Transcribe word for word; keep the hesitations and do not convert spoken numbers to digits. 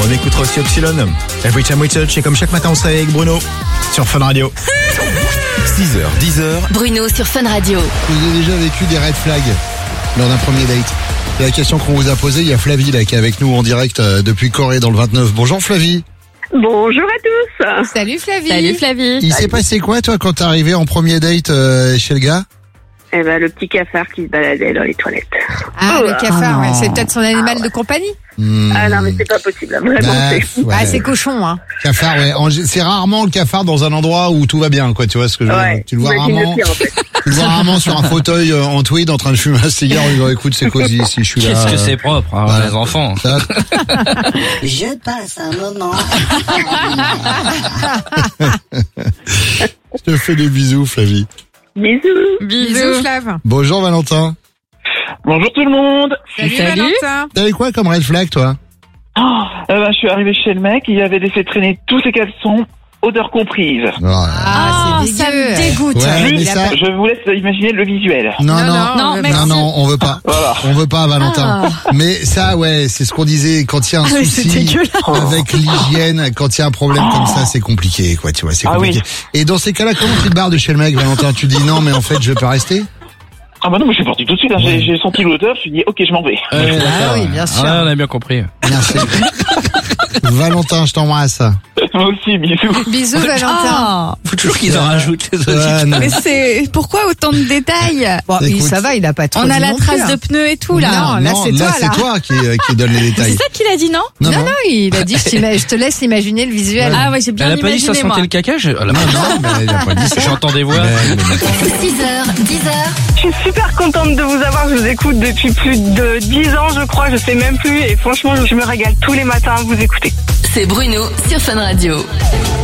On écoutera aussi Epsilon. Every Time We Touch, et comme chaque matin on s'est avec Bruno sur Fun Radio. six heures, dix heures. Bruno sur Fun Radio. Vous avez déjà vécu des red flags lors d'un premier date? C'est la question qu'on vous a posée. Il y a Flavie là qui est avec nous en direct euh, depuis Corée dans le vingt-neuf. Bonjour Flavie. Bonjour à tous. Salut Flavie. Salut Flavie. Il s'est passé quoi toi quand t'es arrivé en premier date euh, chez le gars? Eh ben, le petit cafard qui se baladait dans les toilettes. Ah, le cafard, Oh, ouais. non. C'est peut-être son animal de compagnie. Hmm. Ah non, mais c'est pas possible, là, vraiment. Bah, c'est... ouais. Ah, c'est cochon, hein. Cafard, ouais. En gé- C'est rarement le cafard dans un endroit où tout va bien, quoi. Tu vois ce que je veux dire? Ouais, Tu le vois imagine rarement. le pire, en fait. Tu le vois rarement sur un fauteuil euh, en tweed en train de fumer un cigare en disant écoute c'est cosy si je suis là. Qu'est-ce que c'est propre, hein, voilà. les enfants. Ça, Je passe un moment. je te fais des bisous Flavie. Bisous. Bisous Flav. Bonjour Valentin. Bonjour tout le monde. Salut, Salut. Valentin. T'avais quoi comme red flag toi? Euh, ben, je suis arrivé chez le mec, il avait laissé traîner tous ses caleçons, odeur comprise. Ah, c'est ça dégueu. me dégoûte. Ouais, mais Il a ça- pas- Je vous laisse imaginer le visuel. Non Non, non non, non, non, merci. non, on veut pas. Voilà. On veut pas Valentin. Mais ça ouais, c'est ce qu'on disait quand il y a un Ah, mais c'est souci dégueulasse. avec l'hygiène, quand il y a un problème comme ça, c'est compliqué quoi, tu vois, c'est Ah compliqué. oui. Et dans ces cas-là, comment tu te barres de chez le mec Valentin? Tu dis non mais en fait, je vais pas rester? Ah bah non, mais je suis parti tout de suite, hein. j'ai, j'ai senti l'odeur, je me suis dit ok, je m'en vais. Ouais, Ah oui, bien sûr. Ah, on a bien compris. Merci. Valentin, je t'embrasse. Moi aussi, bisous. Bisous Valentin. Faut toujours qu'ils en rajoutent les Ouais, auditeurs. non. Mais c'est pourquoi autant de détails? Bon, il- Écoute, ça va, il a pas trop On a dit la non trace plus, de hein. pneus et tout là. Non, là, c'est toi, là. c'est toi qui, euh, qui donne les C'est détails. ça qu'il a dit, non? Non, Non, non. non, il a dit, je, t'ima- je te laisse imaginer le visuel. Ah ouais, j'ai bien Elle a pas dit que ça imaginé moi. sentait le caca je... Elle a Non, pas dit. non, mais il a pas dit ça. J'entends des voix. Mais- mais- six heures, dix heures. Je suis super contente de vous avoir. Je vous écoute depuis plus de dix ans, je crois. Je sais même plus. Et franchement, je me régale tous les matins à vous écouter. C'est Bruno sur Fun Radio.